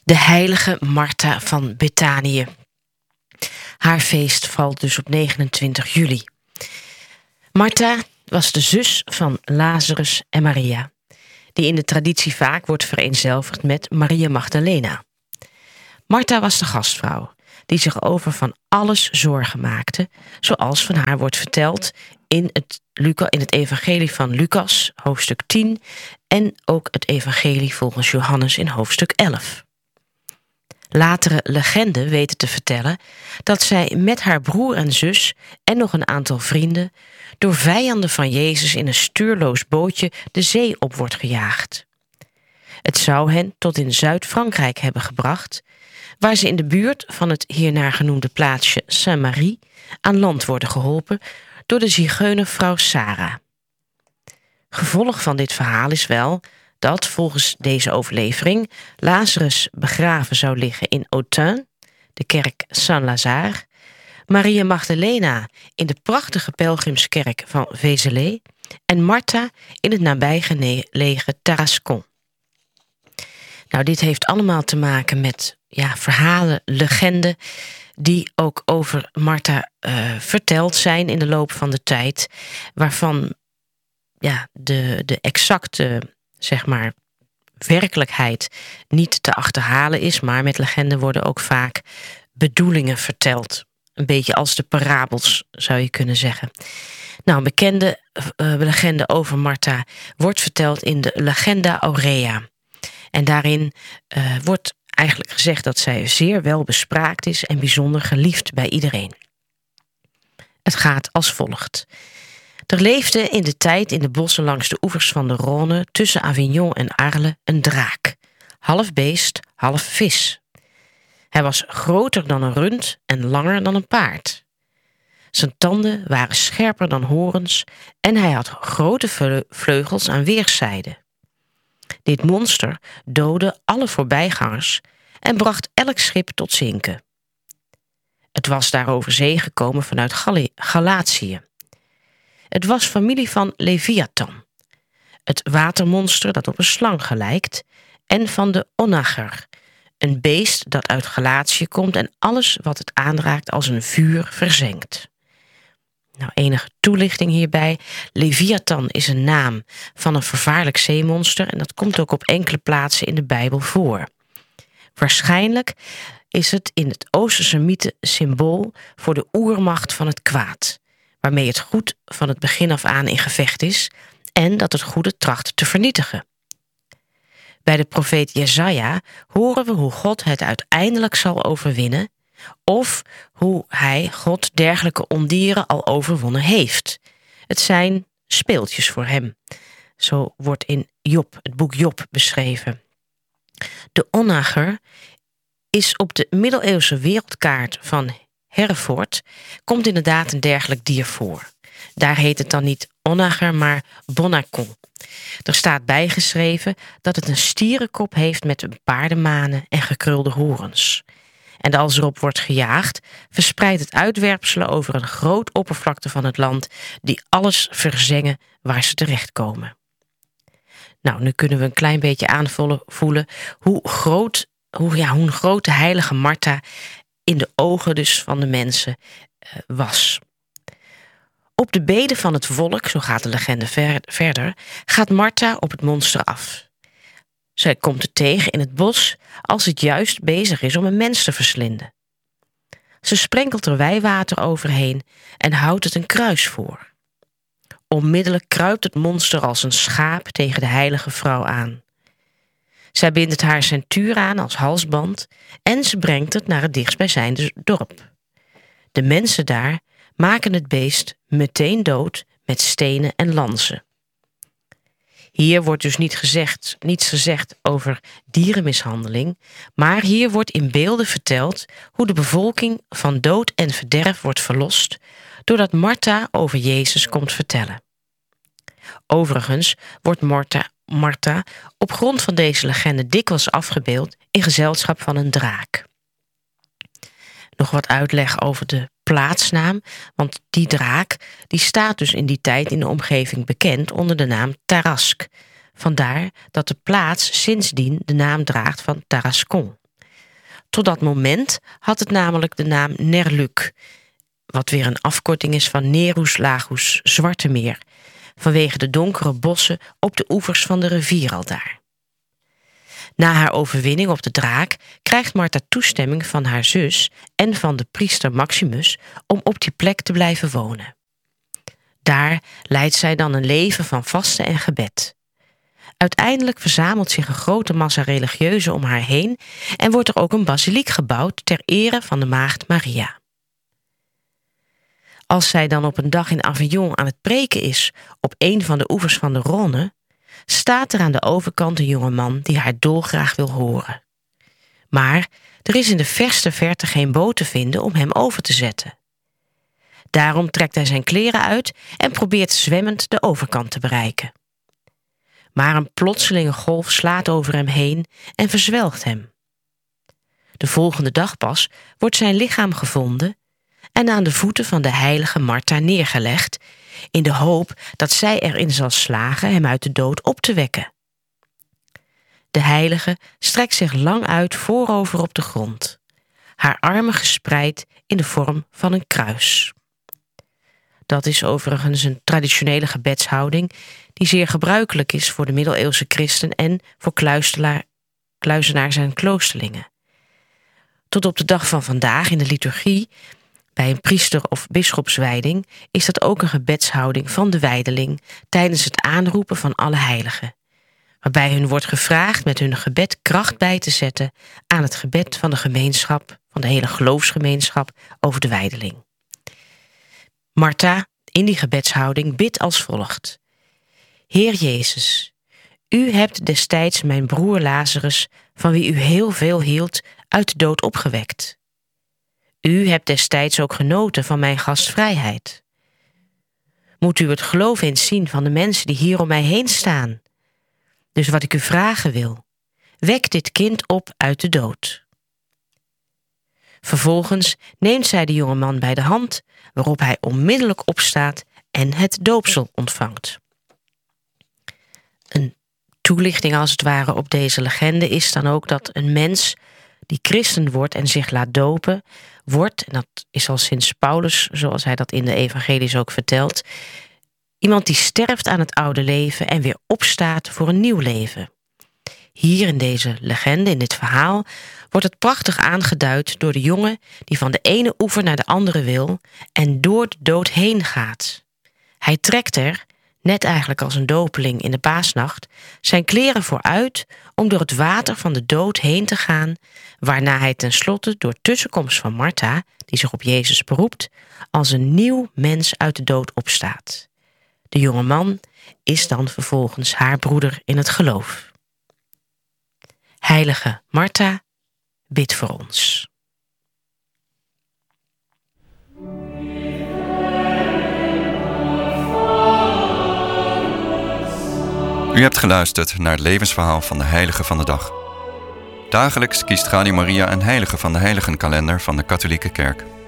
De heilige Martha van Betanië. Haar feest valt dus op 29 juli. Martha was de zus van Lazarus en Maria, die in de traditie vaak wordt vereenzelvigd met Maria Magdalena. Martha was de gastvrouw, die zich over van alles zorgen maakte, zoals van haar wordt verteld in het evangelie van Lucas, hoofdstuk 10, en ook het evangelie volgens Johannes in hoofdstuk 11. Latere legenden weten te vertellen dat zij met haar broer en zus en nog een aantal vrienden door vijanden van Jezus in een stuurloos bootje de zee op wordt gejaagd. Het zou hen tot in Zuid-Frankrijk hebben gebracht, waar ze in de buurt van het hiernaar genoemde plaatsje Saint-Marie aan land worden geholpen door de zigeunervrouw Sarah. Gevolg van dit verhaal is wel dat volgens deze overlevering Lazarus begraven zou liggen in Autun, de kerk Saint-Lazare, Maria Magdalena in de prachtige pelgrimskerk van Vézelay en Martha in het nabijgelegen Tarascon. Nou, dit heeft allemaal te maken met verhalen, legenden die ook over Martha verteld zijn in de loop van de tijd, waarvan de exacte werkelijkheid niet te achterhalen is, maar met legenden worden ook vaak bedoelingen verteld. Een beetje als de parabels, zou je kunnen zeggen. Nou, een bekende legende over Martha wordt verteld in de Legenda Aurea. En daarin wordt eigenlijk gezegd dat zij zeer wel bespraakt is en bijzonder geliefd bij iedereen. Het gaat als volgt. Er leefde in de tijd in de bossen langs de oevers van de Rhône tussen Avignon en Arles een draak, half beest, half vis. Hij was groter dan een rund en langer dan een paard. Zijn tanden waren scherper dan horens en hij had grote vleugels aan weerszijden. Dit monster doodde alle voorbijgangers en bracht elk schip tot zinken. Het was daar over zee gekomen vanuit Galatië. Het was familie van Leviathan, het watermonster dat op een slang gelijkt, en van de onager, een beest dat uit Galatië komt en alles wat het aanraakt als een vuur verzengt. Nou, enige toelichting hierbij. Leviathan is een naam van een vervaarlijk zeemonster en dat komt ook op enkele plaatsen in de Bijbel voor. Waarschijnlijk is het in het Oosterse mythe symbool voor de oermacht van het kwaad, waarmee het goed van het begin af aan in gevecht is en dat het goede tracht te vernietigen. Bij de profeet Jesaja horen we hoe God het uiteindelijk zal overwinnen, of hoe hij, God, dergelijke ondieren al overwonnen heeft. Het zijn speeltjes voor hem. Zo wordt in Job, het boek Job, beschreven. De onager is op de middeleeuwse wereldkaart van Hereford, komt inderdaad een dergelijk dier voor. Daar heet het dan niet onager, maar bonacon. Er staat bijgeschreven dat het een stierenkop heeft met paardenmanen en gekrulde horens. En als erop wordt gejaagd, verspreidt het uitwerpselen over een groot oppervlakte van het land die alles verzengen waar ze terechtkomen. Nou, nu kunnen we een klein beetje aanvoelen hoe een grote heilige Martha in de ogen dus van de mensen was. Op de beden van het volk, zo gaat de legende verder, gaat Martha op het monster af. Zij komt het tegen in het bos als het juist bezig is om een mens te verslinden. Ze sprenkelt er wijwater overheen en houdt het een kruis voor. Onmiddellijk kruipt het monster als een schaap tegen de heilige vrouw aan. Zij bindt het haar centuur aan als halsband en ze brengt het naar het dichtstbijzijnde dorp. De mensen daar maken het beest meteen dood met stenen en lansen. Hier wordt dus niets gezegd over dierenmishandeling, maar hier wordt in beelden verteld hoe de bevolking van dood en verderf wordt verlost, doordat Martha over Jezus komt vertellen. Overigens wordt Martha op grond van deze legende dikwijls afgebeeld in gezelschap van een draak. Nog wat uitleg over de plaatsnaam, want die draak die staat dus in die tijd in de omgeving bekend onder de naam Tarasque. Vandaar dat de plaats sindsdien de naam draagt van Tarascon. Tot dat moment had het namelijk de naam Nerluc, wat weer een afkorting is van Nerus Lagus, Zwarte Meer, vanwege de donkere bossen op de oevers van de rivier aldaar. Na haar overwinning op de draak krijgt Martha toestemming van haar zus en van de priester Maximus om op die plek te blijven wonen. Daar leidt zij dan een leven van vasten en gebed. Uiteindelijk verzamelt zich een grote massa religieuzen om haar heen en wordt er ook een basiliek gebouwd ter ere van de maagd Maria. Als zij dan op een dag in Avignon aan het preken is op een van de oevers van de Rhône, staat er aan de overkant een jonge man die haar dolgraag wil horen. Maar er is in de verste verte geen boot te vinden om hem over te zetten. Daarom trekt hij zijn kleren uit en probeert zwemmend de overkant te bereiken. Maar een plotselinge golf slaat over hem heen en verzwelgt hem. De volgende dag pas wordt zijn lichaam gevonden en aan de voeten van de heilige Martha neergelegd, in de hoop dat zij erin zal slagen hem uit de dood op te wekken. De heilige strekt zich lang uit voorover op de grond, haar armen gespreid in de vorm van een kruis. Dat is overigens een traditionele gebedshouding die zeer gebruikelijk is voor de middeleeuwse christen en voor kluizenaars en kloosterlingen. Tot op de dag van vandaag in de liturgie, bij een priester- of bisschopswijding, is dat ook een gebedshouding van de wijdeling tijdens het aanroepen van alle heiligen, waarbij hun wordt gevraagd met hun gebed kracht bij te zetten aan het gebed van de gemeenschap, van de hele geloofsgemeenschap over de wijdeling. Martha, in die gebedshouding, bidt als volgt: Heer Jezus, u hebt destijds mijn broer Lazarus, van wie u heel veel hield, uit de dood opgewekt. U hebt destijds ook genoten van mijn gastvrijheid. Moet u het geloof eens zien van de mensen die hier om mij heen staan. Dus wat ik u vragen wil, wek dit kind op uit de dood. Vervolgens neemt zij de jonge man bij de hand, waarop hij onmiddellijk opstaat en het doopsel ontvangt. Een toelichting als het ware op deze legende is dan ook dat een mens die christen wordt en zich laat dopen, wordt, en dat is al sinds Paulus, zoals hij dat in de evangelies ook vertelt, iemand die sterft aan het oude leven en weer opstaat voor een nieuw leven. Hier in deze legende, in dit verhaal, wordt het prachtig aangeduid door de jongen die van de ene oever naar de andere wil en door de dood heen gaat. Hij trekt er, net eigenlijk als een dopeling in de paasnacht, zijn kleren vooruit om door het water van de dood heen te gaan, waarna hij tenslotte door tussenkomst van Martha, die zich op Jezus beroept, als een nieuw mens uit de dood opstaat. De jonge man is dan vervolgens haar broeder in het geloof. Heilige Martha, bid voor ons. U hebt geluisterd naar het levensverhaal van de heilige van de dag. Dagelijks kiest Radio Maria een heilige van de heiligenkalender van de Katholieke Kerk.